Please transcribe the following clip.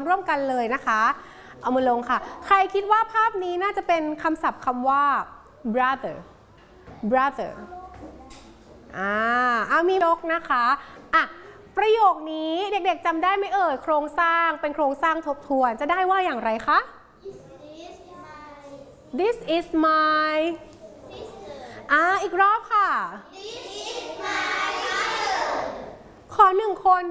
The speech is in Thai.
ร่วมกันเลยนะคะเอามือลงค่ะใครคิดว่าภาพนี้น่าจะเป็นคำศัพท์คำว่า brother มียกนะคะประโยคนี้เด็กๆจำได้ไหมเอ่ยโครงสร้างเป็นโครงสร้างทบทวนจะได้ว่าอย่างไรคะ This is my อีกรอบค่ะ This is my mother ขอ1 คน